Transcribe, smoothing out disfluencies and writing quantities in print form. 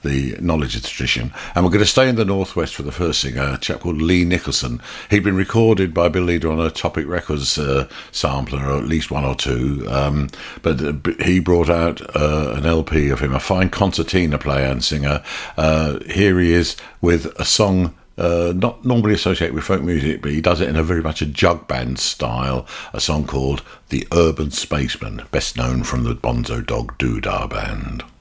the knowledge of the tradition. And we're going to stay in the Northwest for the first singer, a chap called Lee Nicholson. He'd been recorded by Bill Leader on a Topic Records sampler, or at least one or two, but he brought out an LP of him, a fine concertina player and singer. Here he is with a song not normally associated with folk music, but he does it in a very much a jug band style, a song called The Urban Spaceman, best known from the Bonzo Dog Doodah Band.